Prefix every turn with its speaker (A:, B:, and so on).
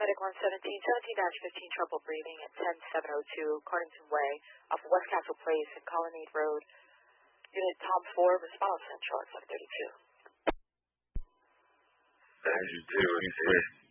A: Medic 117, 17-15, trouble breathing at 10702 Cardington Way off of West Castle Place and Colonnade Road. Unit Tom 4, response central at 732.
B: As you do,